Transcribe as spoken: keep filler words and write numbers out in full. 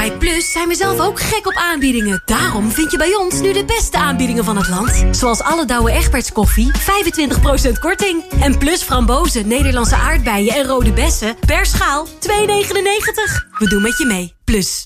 Bij Plus zijn we zelf ook gek op aanbiedingen. Daarom vind je bij ons nu de beste aanbiedingen van het land. Zoals alle Douwe Egberts koffie, vijfentwintig procent korting. En Plus frambozen, Nederlandse aardbeien en rode bessen per schaal twee negenennegentig. We doen met je mee. Plus.